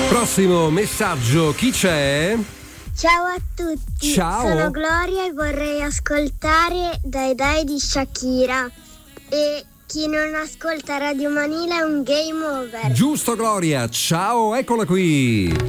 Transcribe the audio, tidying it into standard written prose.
Prossimo messaggio, chi c'è? Ciao a tutti, Ciao. sono Gloria e vorrei ascoltare Dai Dai di Shakira. E chi non ascolta Radio Manila è un game over. Giusto Gloria, ciao, eccola qui.